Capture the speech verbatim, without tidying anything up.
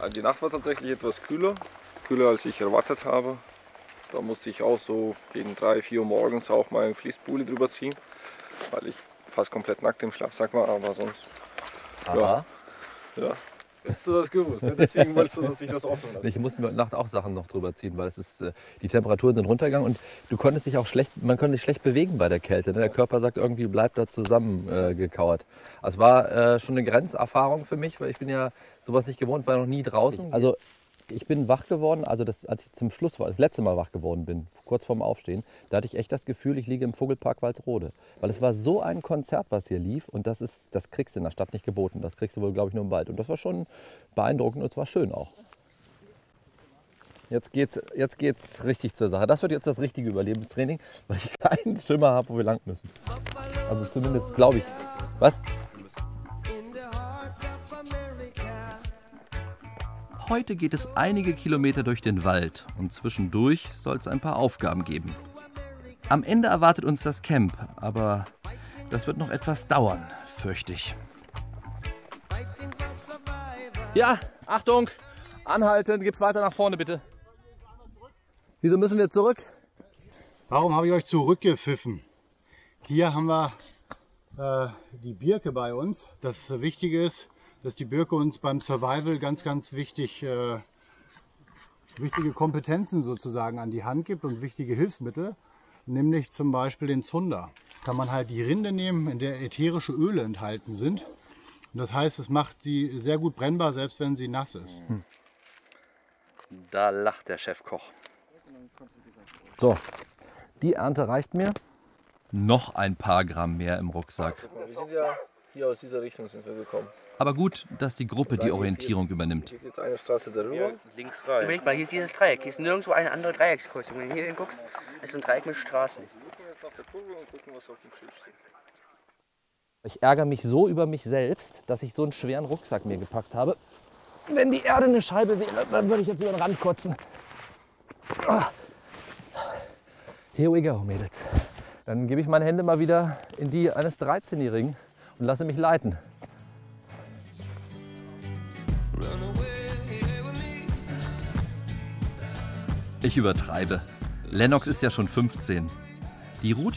Die Nacht war tatsächlich etwas kühler, kühler als ich erwartet habe. Da musste ich auch so gegen drei, vier Uhr morgens auch meinen Fließpulli drüber ziehen, weil ich fast komplett nackt im Schlafsack war, aber sonst, Aha. ja. Ja. Hättest du das gewusst, ne? Deswegen wolltest du, dass ich das offen lasse. Ich musste mir heute Nacht auch Sachen noch drüber ziehen, weil es ist, äh, die Temperaturen sind runtergegangen und du konntest dich auch schlecht, man konnte sich schlecht bewegen bei der Kälte. Ne? Der Körper sagt irgendwie, bleib da zusammengekauert. Äh, also es war äh, schon eine Grenzerfahrung für mich, weil ich bin ja sowas nicht gewohnt, war noch nie draußen. Also ich bin wach geworden, also das, als ich zum Schluss war, das letzte Mal wach geworden bin, kurz vorm Aufstehen, da hatte ich echt das Gefühl, ich liege im Vogelpark Walsrode. Weil es war so ein Konzert, was hier lief und das, ist, das kriegst du in der Stadt nicht geboten. Das kriegst du wohl, glaube ich, nur im Wald. Und das war schon beeindruckend und es war schön auch. Jetzt geht's, jetzt geht's richtig zur Sache. Das wird jetzt das richtige Überlebenstraining, weil ich keinen Schimmer habe, wo wir lang müssen. Also zumindest glaube ich. Was? Heute geht es einige Kilometer durch den Wald und zwischendurch soll es ein paar Aufgaben geben. Am Ende erwartet uns das Camp, aber das wird noch etwas dauern, fürchte ich. Ja, Achtung! Anhalten, geht's weiter nach vorne bitte. Wieso müssen wir zurück? Warum habe ich euch zurückgepfiffen? Hier haben wir äh, die Birke bei uns. Das Wichtige ist, dass die Birke uns beim Survival ganz, ganz wichtig, äh, wichtige Kompetenzen sozusagen an die Hand gibt und wichtige Hilfsmittel, nämlich zum Beispiel den Zunder. Kann man halt die Rinde nehmen, in der ätherische Öle enthalten sind. Und das heißt, es macht sie sehr gut brennbar, selbst wenn sie nass ist. Hm. Da lacht der Chefkoch. So, die Ernte reicht mir. Noch ein paar Gramm mehr im Rucksack. Wir sind ja hier aus dieser Richtung sind wir gekommen. Aber gut, dass die Gruppe die Orientierung übernimmt. Hier geht jetzt eine Straße darüber. Links rein. Überleg mal, hier ist dieses Dreieck. Hier ist nirgendwo eine andere Dreieckskreuzung. Wenn du hier hinguckst, ist ein Dreieck mit Straßen. Ich ärgere mich so über mich selbst, dass ich so einen schweren Rucksack mir gepackt habe. Wenn die Erde eine Scheibe wäre, dann würde ich jetzt über den Rand kotzen. Here we go, Mädels. Dann gebe ich meine Hände mal wieder in die eines dreizehnjährigen und lasse mich leiten. Ich übertreibe. Lennox ist ja schon fünfzehn. Die Route